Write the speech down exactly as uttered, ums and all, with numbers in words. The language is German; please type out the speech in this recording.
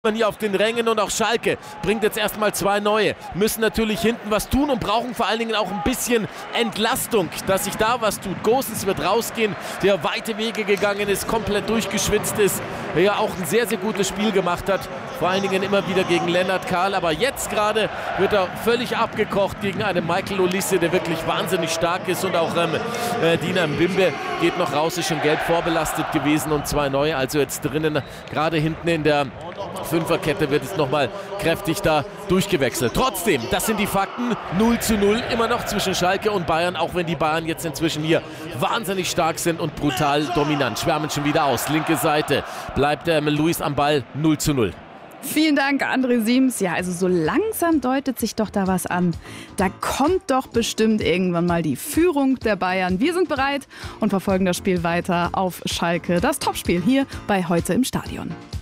Man hier auf den Rängen und auch Schalke bringt jetzt erstmal zwei neue, müssen natürlich hinten was tun und brauchen vor allen Dingen auch ein bisschen Entlastung, dass sich da was tut. Gosens wird rausgehen, der weite Wege gegangen ist, komplett durchgeschwitzt ist, der ja auch ein sehr, sehr gutes Spiel gemacht hat, vor allen Dingen immer wieder gegen Lennart Kahl, aber jetzt gerade wird er völlig abgekocht gegen einen Michael Olise, der wirklich wahnsinnig stark ist, und auch ähm, äh, Dina Mbimbe geht noch raus, ist schon gelb vorbelastet gewesen, und zwei neue, also jetzt drinnen, gerade hinten in der Fünferkette wird es nochmal kräftig da durchgewechselt. Trotzdem, das sind die Fakten, null zu null immer noch zwischen Schalke und Bayern, auch wenn die Bayern jetzt inzwischen hier wahnsinnig stark sind und brutal dominant. Schwärmen schon wieder aus, linke Seite bleibt ähm, Luis am Ball, null zu null. Vielen Dank, André Siems. Ja, also so langsam deutet sich doch da was an. Da kommt doch bestimmt irgendwann mal die Führung der Bayern. Wir sind bereit und verfolgen das Spiel weiter auf Schalke. Das Topspiel hier bei Heute im Stadion.